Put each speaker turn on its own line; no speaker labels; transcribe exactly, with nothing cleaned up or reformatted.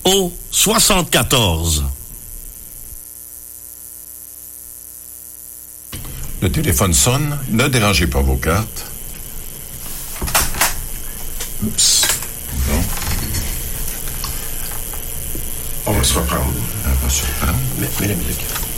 au soixante-quatorze.
Le téléphone sonne. Ne dérangez pas vos cartes. Oups. Bon.
On va se reprendre.
On va se reprendre.
Mets, mets la musique.